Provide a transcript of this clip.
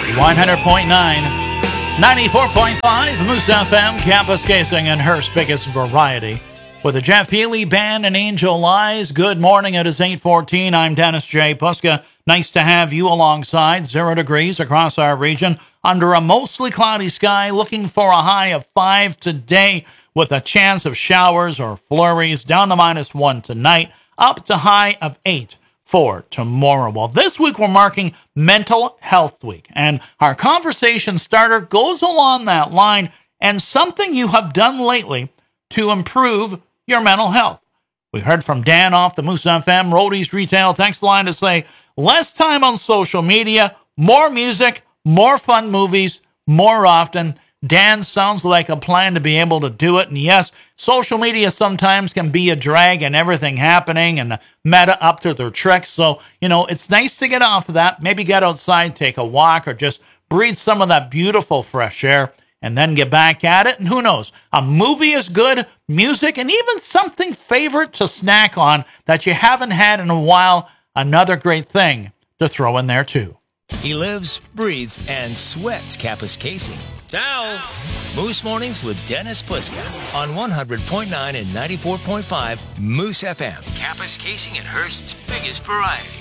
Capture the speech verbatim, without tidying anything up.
one hundred point nine, ninety-four point five, Moose F M, Campus Casing, and Hearst's biggest variety. With the Jeff Healy Band and Angel Eyes, good morning. It is eight fourteen. I'm Dennis J. Puska. Nice to have you alongside. Zero degrees across our region under a mostly cloudy sky, looking for a high of five today with a chance of showers or flurries, down to minus one tonight, up to high of eight for tomorrow. Well, this week we're marking Mental Health Week, and our conversation starter goes along that line and something you have done lately to improve your mental health. We heard from Dan off the Moose F M Roadies Retail text line to say, less time on social media, more music, more fun movies, more often. Dan, sounds like a plan to be able to do it. And yes, social media sometimes can be a drag and everything happening and the meta up to their tricks. So, you know, it's nice to get off of that. Maybe get outside, take a walk, or just breathe some of that beautiful fresh air and then get back at it. And who knows, a movie is good, music, and even something favorite to snack on that you haven't had in a while. Another great thing to throw in there too. He lives, breathes, and sweats Campus Casing. Now, Moose Mornings with Dennis Puska on one hundred point nine and ninety-four point five Moose F M. Campus Casing and Hearst's biggest variety.